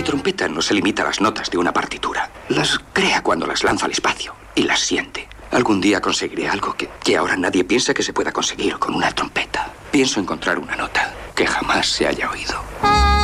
trompeta no se limita a las notas de una partitura. Las crea cuando las lanza al espacio y las siente. Algún día conseguiré algo que ahora nadie piensa que se pueda conseguir con una trompeta. Pienso encontrar una nota que jamás se haya oído.